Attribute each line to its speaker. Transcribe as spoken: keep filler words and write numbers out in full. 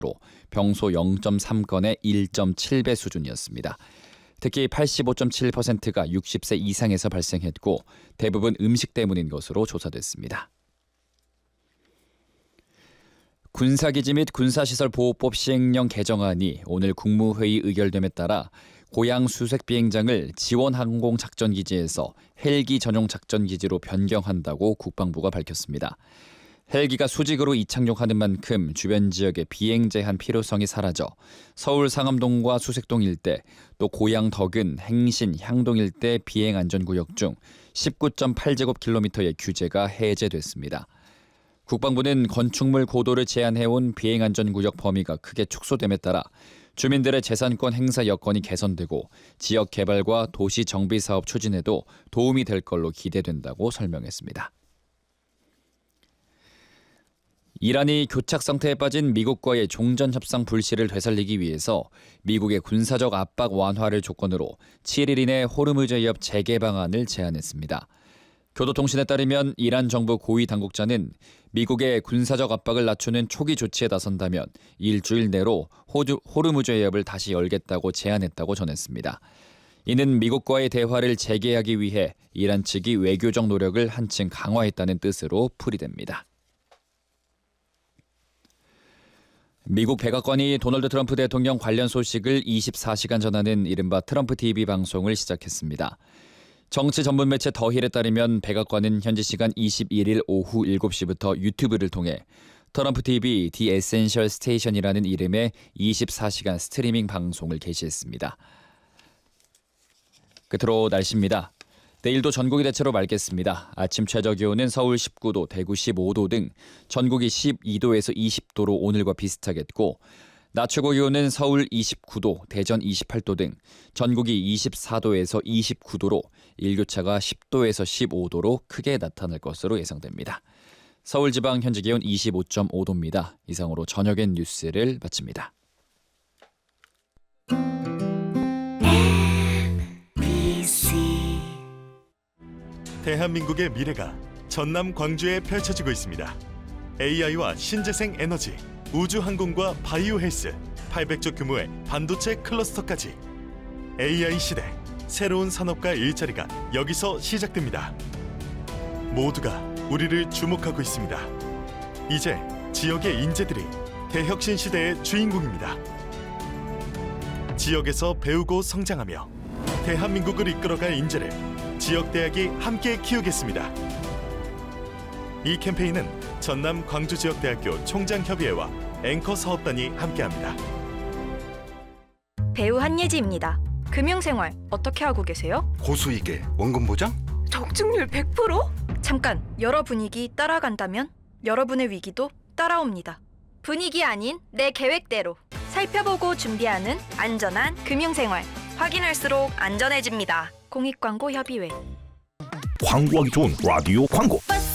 Speaker 1: 평소 영 점 삼 건의 일 점 칠 배 수준이었습니다. 특히 팔십오 점 칠 퍼센트가 육십 세 이상에서 발생했고 대부분 음식 때문인 것으로 조사됐습니다. 군사기지 및 군사시설보호법 시행령 개정안이 오늘 국무회의 의결됨에 따라 고양 수색 비행장을 지원항공작전기지에서 헬기 전용 작전기지로 변경한다고 국방부가 밝혔습니다. 헬기가 수직으로 이착륙하는 만큼 주변 지역의 비행 제한 필요성이 사라져 서울 상암동과 수색동 일대, 또 고양 덕은, 행신, 향동 일대 비행 안전구역 중 십구 점 팔 제곱킬로미터의 규제가 해제됐습니다. 국방부는 건축물 고도를 제한해온 비행 안전구역 범위가 크게 축소됨에 따라 주민들의 재산권 행사 여건이 개선되고 지역 개발과 도시 정비 사업 추진에도 도움이 될 걸로 기대된다고 설명했습니다. 이란이 교착 상태에 빠진 미국과의 종전 협상 불씨를 되살리기 위해서 미국의 군사적 압박 완화를 조건으로 칠 일 이내 호르무즈 해협 재개 방안을 제안했습니다. 교도통신에 따르면 이란 정부 고위 당국자는 미국의 군사적 압박을 낮추는 초기 조치에 나선다면 일주일 내로 호주, 호르무즈 해협을 다시 열겠다고 제안했다고 전했습니다. 이는 미국과의 대화를 재개하기 위해 이란 측이 외교적 노력을 한층 강화했다는 뜻으로 풀이됩니다. 미국 백악관이 도널드 트럼프 대통령 관련 소식을 이십사 시간 전하는 이른바 트럼프 티비 방송을 시작했습니다. 정치 전문 매체 더힐에 따르면 백악관은 현지 시간 이십일 일 오후 일곱 시부터 유튜브를 통해 트럼프 티비 디 에센셜 스테이션이라는 이름의 이십사 시간 스트리밍 방송을 개시했습니다. 끝으로 날씨입니다. 내일도 전국이 대체로 맑겠습니다. 아침 최저기온은 서울 십구 도, 대구 십오 도 등 전국이 십이 도에서 이십 도로 오늘과 비슷하겠고 낮 최고기온은 서울 이십구 도, 대전 이십팔 도 등 전국이 이십사 도에서 이십구 도로 일교차가 십 도에서 십오 도로 크게 나타날 것으로 예상됩니다. 서울 지방 현재 기온 이십오 점 오 도입니다. 이상으로 저녁엔 뉴스를 마칩니다.
Speaker 2: 대한민국의 미래가 전남 광주에 펼쳐지고 있습니다. 에이아이와 신재생 에너지, 우주항공과 바이오 헬스, 팔백 조 규모의 반도체 클러스터까지 에이아이 시대, 새로운 산업과 일자리가 여기서 시작됩니다. 모두가 우리를 주목하고 있습니다. 이제 지역의 인재들이 대혁신 시대의 주인공입니다. 지역에서 배우고 성장하며 대한민국을 이끌어갈 인재를 지역대학이 함께 키우겠습니다. 이 캠페인은 전남 광주지역대학교 총장협의회와 앵커 사업단이 함께합니다.
Speaker 3: 배우 한예지입니다. 금융생활 어떻게 하고 계세요?
Speaker 4: 고수익에 원금 보장?
Speaker 3: 적중률 백 퍼센트? 잠깐, 여러 분위기 따라간다면 여러분의 위기도 따라옵니다. 분위기 아닌 내 계획대로 살펴보고 준비하는 안전한 금융생활. 확인할수록 안전해집니다. 공익광고협의회.
Speaker 5: 광고하기 좋은 라디오 광고.